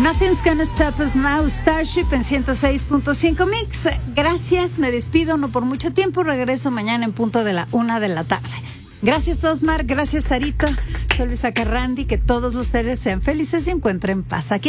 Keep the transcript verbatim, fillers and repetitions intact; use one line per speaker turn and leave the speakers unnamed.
Nothing's Gonna Stop Us Now, Starship en ciento seis punto cinco Mix. Gracias, me despido, no por mucho tiempo, regreso mañana en punto de la una de la tarde. Gracias, Osmar, gracias, Sarita, soy Luisa Carrandi, que todos ustedes sean felices y encuentren paz. Aquí